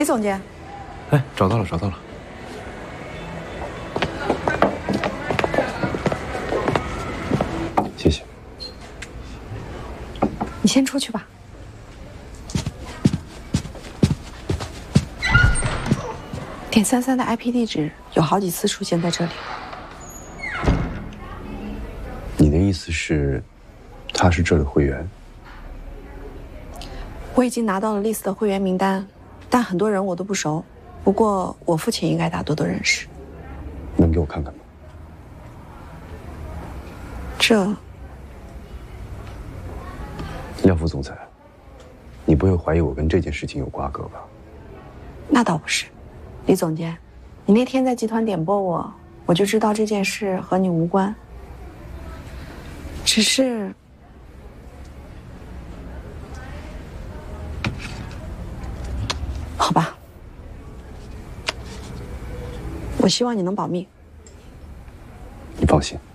李总监， 哎，找到了，找到了。谢谢。 你先出去吧。点33的 IP 地址有好几次出现在这里。 你的意思是，他是这里会员？ 我已经拿到了丽丝的会员名单，但很多人我都不熟。不过我父亲应该大多都认识。 能给我看看吗？ 这…… 廖副总裁，你不会怀疑我跟这件事情有瓜葛吧？ 那倒不是，李总监，你那天在集团点拨我就知道这件事和你无关。只是……好吧，我希望你能保密。 你放心。